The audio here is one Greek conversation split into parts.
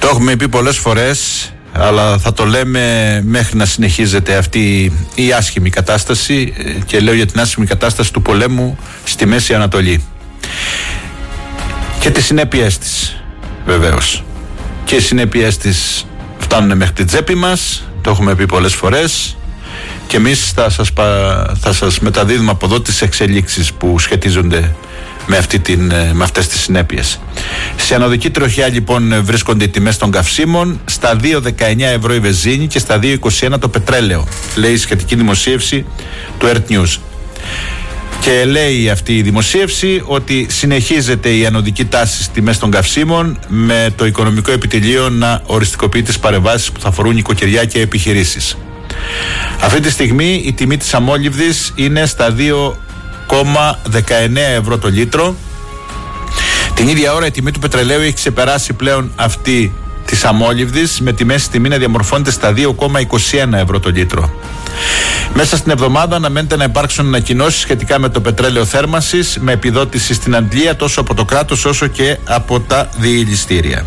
έχουμε πει πολλές φορές, αλλά θα το λέμε μέχρι να συνεχίζεται αυτή η άσχημη κατάσταση, και λέω για την άσχημη κατάσταση του πολέμου στη Μέση Ανατολή και τις συνέπειές της, βεβαίως. Και οι συνέπειές της φτάνουν μέχρι την τσέπη μας, το έχουμε πει πολλές φορές, και εμείς θα σας μεταδίδουμε από εδώ τις εξελίξεις που σχετίζονται με αυτές τις συνέπειες. Σε ανωδική τροχιά λοιπόν βρίσκονται οι τιμές των καυσίμων, στα 2,19 ευρώ η βενζίνη και στα 2,21 το πετρέλαιο, λέει η σχετική δημοσίευση του Earth News. Και λέει αυτή η δημοσίευση ότι συνεχίζεται η ανωδική τάση στις τιμές των καυσίμων, με το Οικονομικό Επιτελείο να οριστικοποιεί τις παρεμβάσεις που θα αφορούν νοικοκυριά και επιχειρήσεις. Αυτή τη στιγμή η τιμή της αμόλυβδης είναι στα 2,19 ευρώ το λίτρο. Την ίδια ώρα η τιμή του πετρελαίου έχει ξεπεράσει πλέον αυτή της αμόλυβδης, με τη μέση τιμή να διαμορφώνεται στα 2,21 ευρώ το λίτρο. Μέσα στην εβδομάδα αναμένεται να υπάρξουν ανακοινώσεις σχετικά με το πετρέλαιο θέρμανσης, με επιδότηση στην Αντλία τόσο από το κράτος όσο και από τα διελιστήρια.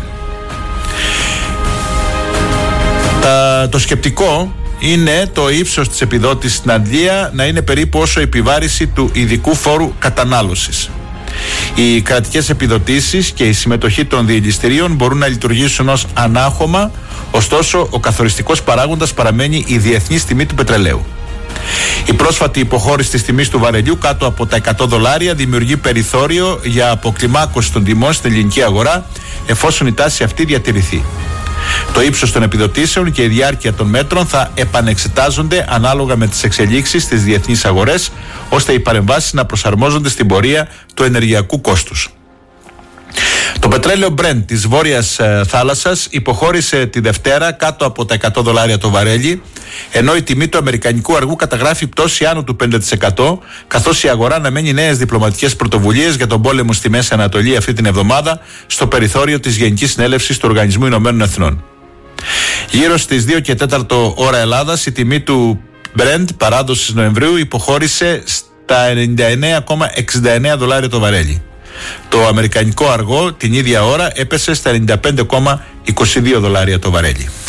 Το σκεπτικό είναι το ύψος της επιδότησης στην Αντλία να είναι περίπου όσο η επιβάρηση του ειδικού φόρου κατανάλωσης. Οι κρατικές επιδοτήσεις και η συμμετοχή των διελιστηρίων μπορούν να λειτουργήσουν ως ανάχωμα, ωστόσο ο καθοριστικός παράγοντας παραμένει η διεθνής τιμή του πετρελαίου. Η πρόσφατη υποχώρηση της τιμής του βαρελιού κάτω από τα $100 δημιουργεί περιθώριο για αποκλιμάκωση των τιμών στην ελληνική αγορά, εφόσον η τάση αυτή διατηρηθεί. Το ύψος των επιδοτήσεων και η διάρκεια των μέτρων θα επανεξετάζονται ανάλογα με τις εξελίξεις στις διεθνείς αγορές, ώστε οι παρεμβάσεις να προσαρμόζονται στην πορεία του ενεργειακού κόστους. Το πετρέλαιο Brent της Βόρειας Θάλασσας υποχώρησε τη Δευτέρα κάτω από τα $100 το βαρέλι, ενώ η τιμή του αμερικανικού αργού καταγράφει πτώση άνω του 5%, καθώς η αγορά αναμένει νέες διπλωματικές πρωτοβουλίες για τον πόλεμο στη Μέση Ανατολή αυτή την εβδομάδα, στο περιθώριο της Γενικής Συνέλευσης του Οργανισμού Ηνωμένων Εθνών. Γύρω στις 2 και 4 ώρα Ελλάδας, η τιμή του Brent παράδοσης Νοεμβρίου υποχώρησε στα $99,69 το βαρέλι. Το αμερικανικό αργό την ίδια ώρα έπεσε στα $95,22 το βαρέλι.